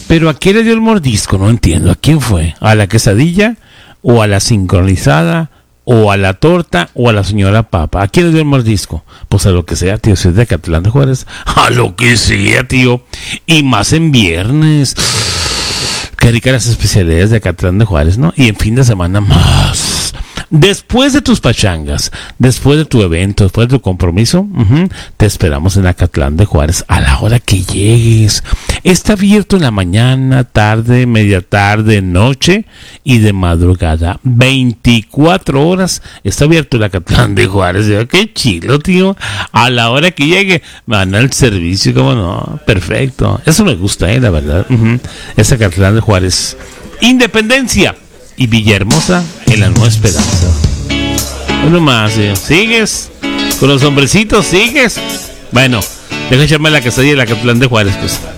Pero ¿a quién le dio el mordisco? No entiendo. ¿A quién fue? ¿A la quesadilla? ¿O a la sincronizada? ¿O a la torta? ¿O a la señora Papa? ¿A quién le dio el mordisco? Pues a lo que sea, tío. Si es de Acatlán de Juárez. A lo que sea, tío. Y más en viernes. Qué ricas las especialidades de Acatlán de Juárez, ¿no? Y en fin de semana más. Después de tus pachangas, después de tu evento, después de tu compromiso, te esperamos en Acatlán de Juárez a la hora que llegues. Está abierto en la mañana, tarde, media tarde, noche y de madrugada. 24 horas está abierto el Acatlán de Juárez. Qué chilo, tío. A la hora que llegue, van al servicio, ¿cómo no? Perfecto. Eso me gusta, la verdad. Es Acatlán de Juárez. Independencia y Villahermosa en la Nueva Esperanza. Uno más, ¿sigues? Con los hombrecitos, ¿sigues? Bueno, deja echarme la quesadilla de la Acatlán de Juárez, pues.